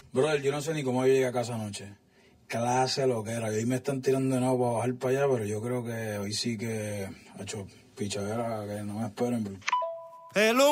Brother, yo no sé ni cómo yo llegué a casa anoche. Clase lo que era. Y hoy me están tirando de nuevo para bajar para allá, pero yo creo que hoy sí que ha hecho pichadera, que no me esperen.